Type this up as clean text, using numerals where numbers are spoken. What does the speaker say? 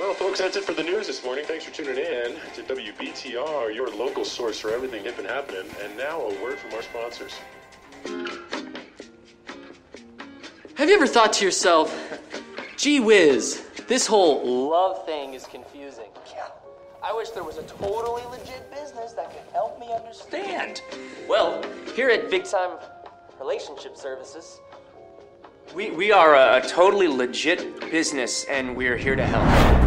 Well, folks, that's it for the news this morning. Thanks for tuning in to WBTR, your local source for everything hip and happening. And now a word from our sponsors. Have you ever thought to yourself, gee whiz, this whole love thing is confusing? Yeah. I wish there was a totally legit business that could help me understand. Well, here at Big Time Relationship Services, we are a totally legit business, and we're here to help.